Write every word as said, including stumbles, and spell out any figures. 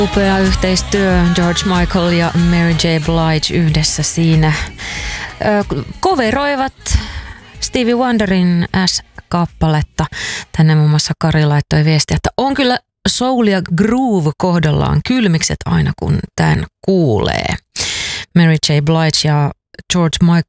Upea yhteistyö, George Michael ja Mary J. Blige yhdessä siinä. Ö, coveroivat Stevie Wonderin S-kappaletta. Tänne muun muassa Kari laittoi viestiä, että on kyllä soul ja groove kohdallaan kylmikset aina kun tämän kuulee. Mary J. Blige ja George